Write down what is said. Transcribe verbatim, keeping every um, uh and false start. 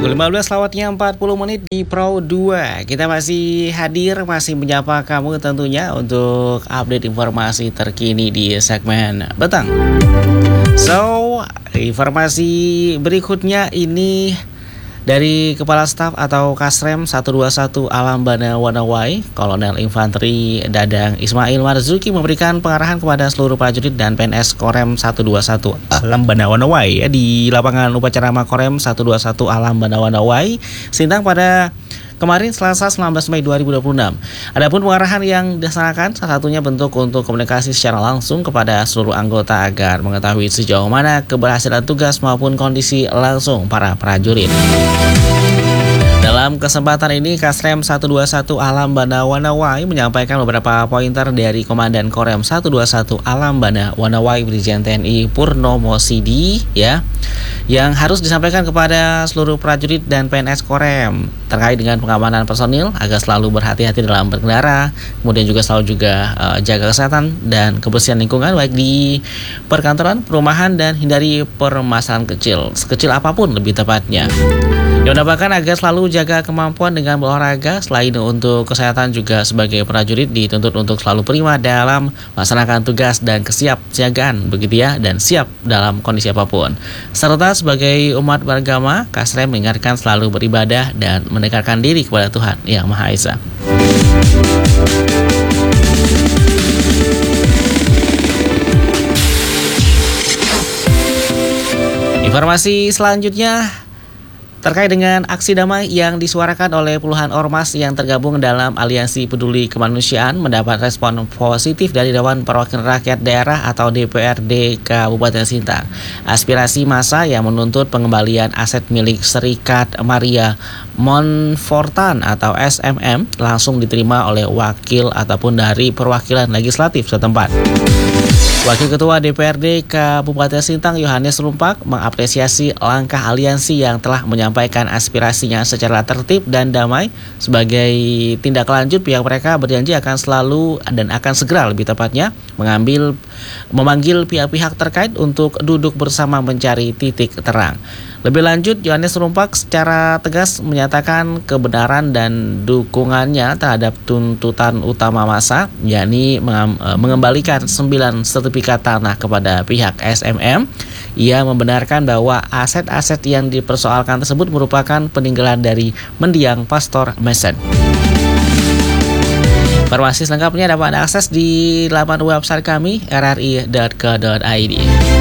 Pukul lima belas lewatnya empat puluh menit di Pro dua. Kita masih hadir, masih menyapa kamu tentunya untuk update informasi terkini di segmen Betang. So, informasi berikutnya ini dari Kepala Staf atau Kasrem seratus dua puluh satu Alambana Wanawai, Kolonel Infanteri Dadang Ismail Marzuki memberikan pengarahan kepada seluruh prajurit dan P N S Korem seratus dua puluh satu Alambana Wanawai ya, di lapangan upacara Makorem seratus dua puluh satu Alambana Wanawai, Sintang pada kemarin Selasa sembilan belas Mei dua ribu dua puluh enam. Adapun pengarahan yang dilaksanakan salah satunya bentuk untuk komunikasi secara langsung kepada seluruh anggota agar mengetahui sejauh mana keberhasilan tugas maupun kondisi langsung para prajurit. Dalam kesempatan ini, Kasrem seratus dua puluh satu Alambana Wanawai menyampaikan beberapa pointer dari Komandan Korem seratus dua puluh satu Alambana Wanawai Brigjen T N I Purnomo Sidi ya, yang harus disampaikan kepada seluruh prajurit dan P N S Korem terkait dengan pengamanan personil agar selalu berhati-hati dalam berkendara, kemudian juga selalu juga uh, jaga kesehatan dan kebersihan lingkungan baik di perkantoran, perumahan, dan hindari permasalahan kecil, sekecil apapun lebih tepatnya. Yang menambahkan agar selalu jaga kemampuan dengan berolahraga. Selain untuk kesehatan, juga sebagai prajurit dituntut untuk selalu prima dalam melaksanakan tugas dan kesiapsiagaan begitu ya, dan siap dalam kondisi apapun. Serta sebagai umat beragama, Kasrem mengingatkan selalu beribadah dan mendekatkan diri kepada Tuhan Yang Maha Esa. Informasi selanjutnya terkait dengan aksi damai yang disuarakan oleh puluhan ormas yang tergabung dalam Aliansi Peduli Kemanusiaan mendapat respon positif dari Dewan Perwakilan Rakyat Daerah atau D P R D Kabupaten Sintang. Aspirasi massa yang menuntut pengembalian aset milik Serikat Maria Montfortan atau S M M langsung diterima oleh wakil ataupun dari perwakilan legislatif setempat. Wakil Ketua D P R D Kabupaten Sintang Yohanes Rumpak mengapresiasi langkah aliansi yang telah menyampaikan aspirasinya secara tertib dan damai. Sebagai tindak lanjut, pihak mereka berjanji akan selalu dan akan segera lebih tepatnya mengambil memanggil pihak-pihak terkait untuk duduk bersama mencari titik terang. Lebih lanjut, Yohanes Rumpak secara tegas menyatakan kebenaran dan dukungannya terhadap tuntutan utama massa, yakni mengembalikan sembilan sertifikat tanah kepada pihak S M M. Ia membenarkan bahwa aset-aset yang dipersoalkan tersebut merupakan peninggalan dari mendiang Pastor Mesen. Informasi selengkapnya dapat diakses di laman website kami r r i dot co dot i d.